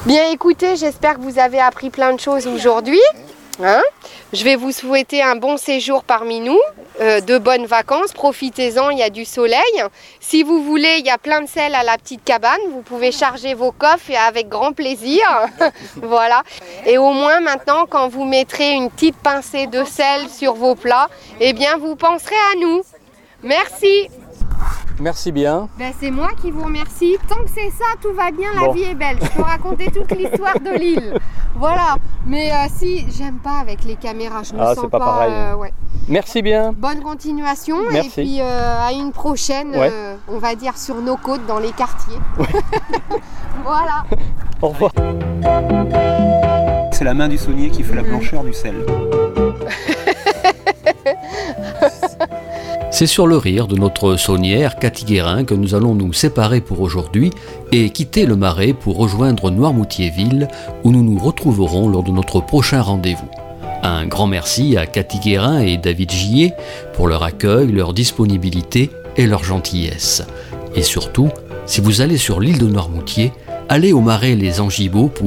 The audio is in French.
Bien écoutez, j'espère que vous avez appris plein de choses aujourd'hui. Je vais vous souhaiter un bon séjour parmi nous, de bonnes vacances, profitez-en, il y a du soleil. Si vous voulez, il y a plein de sel à la petite cabane, vous pouvez charger vos coffres et avec grand plaisir. Voilà. Et au moins maintenant, quand vous mettrez une petite pincée de sel sur vos plats, eh bien vous penserez à nous. Merci. Merci bien. Ben, c'est moi qui vous remercie. Tant que c'est ça, tout va bien, la vie est belle. Je peux raconter toute l'histoire de l'île. Voilà. Mais si, j'aime pas avec les caméras, je me sens c'est pas pareil. Ouais. Merci bien. Bonne continuation. Merci. Et puis à une prochaine, on va dire sur nos côtes, dans les quartiers. Voilà. Au revoir. C'est la main du saunier qui fait la blancheur du sel. C'est sur le rire de notre saunière Cathy Guérin que nous allons nous séparer pour aujourd'hui et quitter le Marais pour rejoindre Noirmoutier-Ville où nous nous retrouverons lors de notre prochain rendez-vous. Un grand merci à Cathy Guérin et David Gillet pour leur accueil, leur disponibilité et leur gentillesse. Et surtout, si vous allez sur l'île de Noirmoutier, allez au Marais les Angibots pour